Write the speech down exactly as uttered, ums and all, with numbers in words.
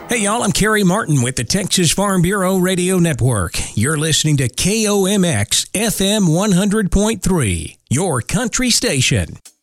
Hey y'all, I'm Kerry Martin with the Texas Farm Bureau Radio Network. You're listening to K O M X F M one hundred point three, your country station.